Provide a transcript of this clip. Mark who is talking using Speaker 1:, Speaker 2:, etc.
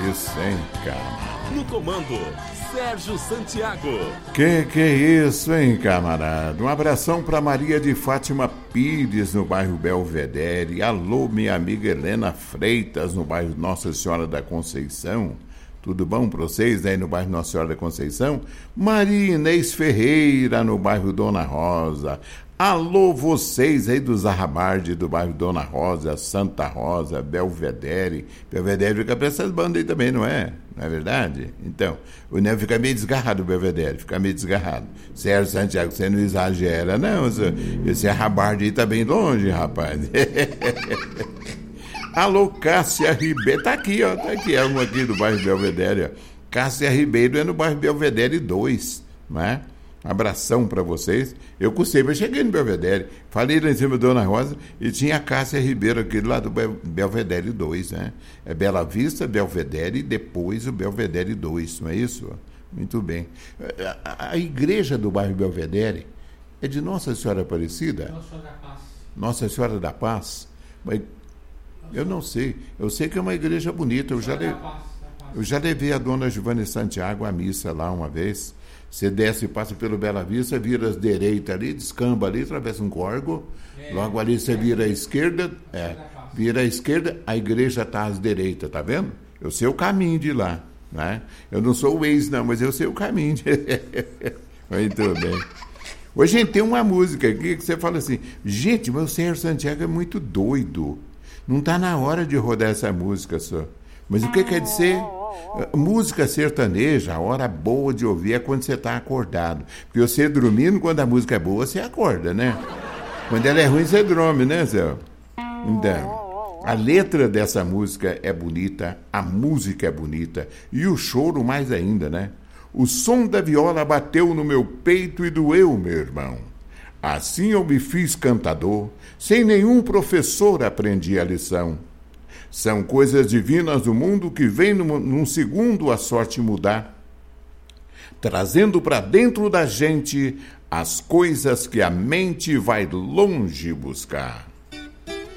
Speaker 1: isso, hein, camarada?
Speaker 2: No comando, Sérgio Santiago.
Speaker 1: Que é isso, hein, camarada? Um abração pra Maria de Fátima Pires, no bairro Belvedere. Alô, minha amiga Helena Freitas, no bairro Nossa Senhora da Conceição. Tudo bom pra vocês aí no bairro Nossa Senhora da Conceição? Maria Inês Ferreira, no bairro Dona Rosa. Alô, vocês aí do Zarrabarde, do bairro Dona Rosa, Santa Rosa, Belvedere. Belvedere fica pra essas bandas aí também, não é? Não é verdade? Então, o Neo fica meio desgarrado, o Belvedere, fica meio desgarrado. Sérgio Santiago, você não exagera, não. Esse Zarrabarde aí tá bem longe, rapaz. Alô, Cássia Ribeiro. Tá aqui, ó. Tá aqui, é uma aqui do bairro Belvedere, ó. Cássia Ribeiro é no bairro Belvedere 2, não é? Abração pra vocês. Eu custei, mas cheguei no Belvedere. Falei lá em cima da Dona Rosa e tinha a Cássia Ribeiro aqui lá do Belvedere 2, né? É Bela Vista, Belvedere e depois o Belvedere 2, não é isso? Muito bem. A igreja do bairro Belvedere é de Nossa Senhora Aparecida?
Speaker 3: Nossa Senhora da Paz.
Speaker 1: Nossa Senhora da Paz? Mas eu não sei. Eu sei que é uma igreja bonita. Eu já levei a dona Giovanna Santiago à missa lá uma vez. Você desce e passa pelo Bela Vista, vira à direita ali, descamba ali, atravessa um córrego. Logo ali você vira à esquerda. Vira à esquerda, a igreja está à direita, tá vendo? Eu sei o caminho de lá, né? Eu não sou o ex, não, mas eu sei o caminho. Muito bem. Hoje a gente tem uma música aqui que você fala assim, gente, mas o Sérgio Santiago é muito doido. Não está na hora de rodar essa música só. Mas o que quer dizer? Música sertaneja, a hora boa de ouvir é quando você está acordado. Porque você dormindo, quando a música é boa, você acorda, né? Quando ela é ruim, você dorme, né, Zé? Então, a letra dessa música é bonita, a música é bonita, e o choro mais ainda, né? O som da viola bateu no meu peito e doeu, meu irmão. Assim eu me fiz cantador, sem nenhum professor aprendi a lição. São coisas divinas do mundo que vem num segundo a sorte mudar, trazendo para dentro da gente as coisas que a mente vai longe buscar.